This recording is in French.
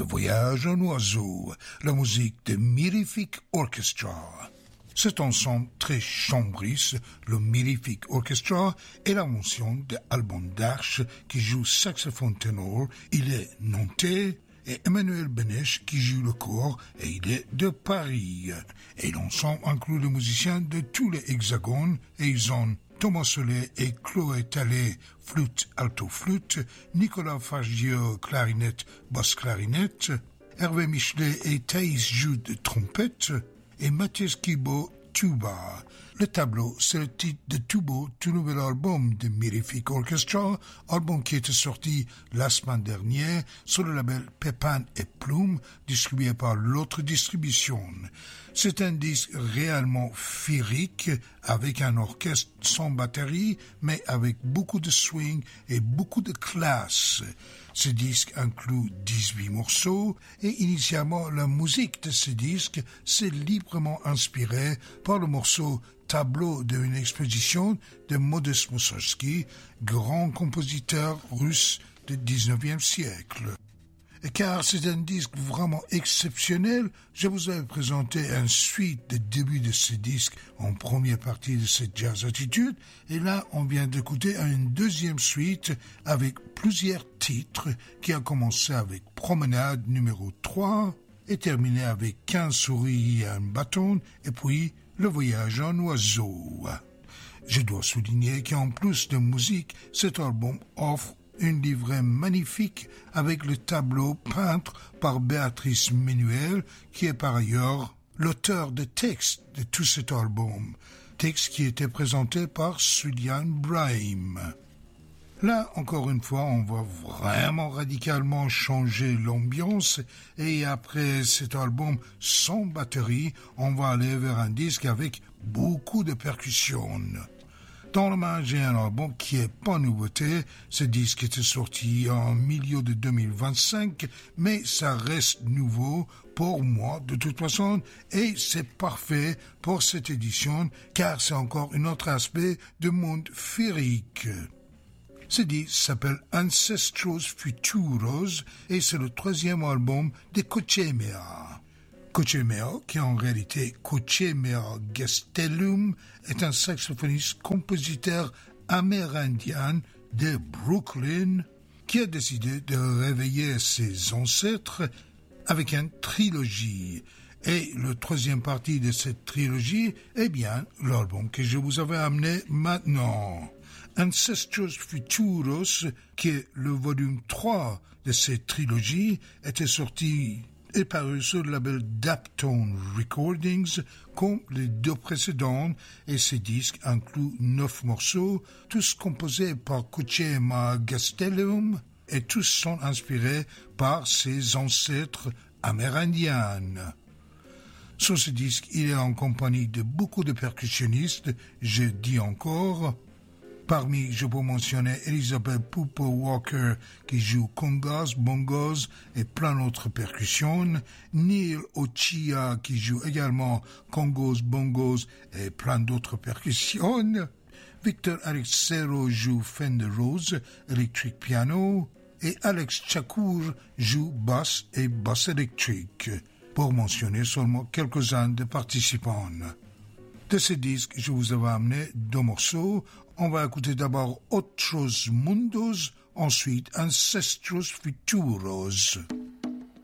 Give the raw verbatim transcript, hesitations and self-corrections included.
voyage en oiseau, la musique de Mirific Orchestra. Cet ensemble très chambriste, le Mirific Orchestra, est la mention de Alban Darche qui joue saxophone ténor. Il est nantais, et Emmanuel Benech qui joue le cor et il est de Paris. Et l'ensemble inclut les musiciens de tous les hexagones et ils ont Thomas Solé et Chloé Tallet, flûte, alto flûte, Nicolas Fargieux, clarinette, basse clarinette, Hervé Michelet et Thaïs Jude, trompette, et Mathias Kibo, tuba. Le tableau, c'est le titre de Tubo, tout nouvel album de Mirific Orchestra, album qui était sorti la semaine dernière sur le label Pépin et Plume, distribué par l'autre distribution. C'est un disque réellement féerique, avec un orchestre sans batterie, mais avec beaucoup de swing et beaucoup de classe. Ce disque inclut dix-huit morceaux et initialement la musique de ce disque s'est librement inspirée par le morceau Tableau d'une exposition de Modest Mussorgsky, grand compositeur russe du dix-neuvième siècle. Et car c'est un disque vraiment exceptionnel, je vous avais présenté un suite de début de ce disque en première partie de cette Jazz Attitude, et là on vient d'écouter une deuxième suite avec plusieurs titres qui a commencé avec Promenade numéro trois et terminé avec quinze souris et un bâton, et puis Le voyage en oiseau. Je dois souligner qu'en plus de musique, cet album offre une livrée magnifique avec le tableau peintre par Béatrice Ménuel, qui est par ailleurs l'auteur de texte de tout cet album, texte qui était présenté par Sulian Brahim. Là, encore une fois, on va vraiment radicalement changer l'ambiance et après cet album sans batterie, on va aller vers un disque avec beaucoup de percussions. Dans le main, j'ai un album qui est pas nouveauté. Ce disque était sorti en milieu de deux mille vingt-cinq, mais ça reste nouveau pour moi de toute façon et c'est parfait pour cette édition car c'est encore un autre aspect du monde féerique. Ce disque s'appelle Ancestros Futuros et c'est le troisième album de Cochemea. Cochemea, qui en réalité Cochemea Gastelum, est un saxophoniste compositeur amérindien de Brooklyn qui a décidé de réveiller ses ancêtres avec une trilogie. Et le troisième partie de cette trilogie est bien l'album que je vous avais amené maintenant. Ancestros Futuros, qui est le volume trois de cette trilogie, était sorti et paru sur le label Daptone Recordings, comme les deux précédents, et ces disques incluent neuf morceaux, tous composés par Cochemea Gastelum, et tous sont inspirés par ses ancêtres amérindiens. Sur ce disque, il est en compagnie de beaucoup de percussionnistes, je dis encore. Parmi, je peux mentionner Elizabeth Pooper Walker qui joue congas, bongos et plein d'autres percussions, Neil Ochia qui joue également congos, bongos et plein d'autres percussions, Victor Alexero joue Fender Rhodes, electric piano, et Alex Chakour joue basse et basse électrique, pour mentionner seulement quelques-uns des participants. De ce disque, je vous avais amené deux morceaux. On va écouter d'abord Otros Mundos, ensuite Ancestros Futuros.